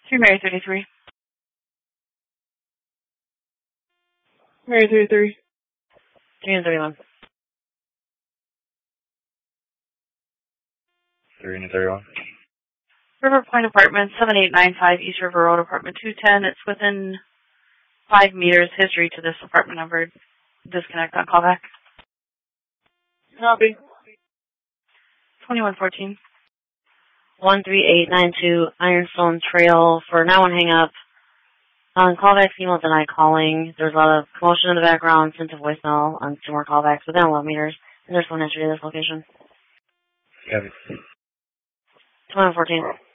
Here, Mary 33. Mary 33. 3 and 31. 3 and 31. River Point Apartments, 7895 East River Road, apartment 210. It's within 5 meters. History to this apartment number. Disconnect on callback. Copy. 2114. 13892 Ironstone Trail. For now on hang up. On callback, female denied calling. There's a lot of commotion in the background. Sent to voicemail on 2 more callbacks within 11 meters. And there's one entry to this location. Copy. 2114.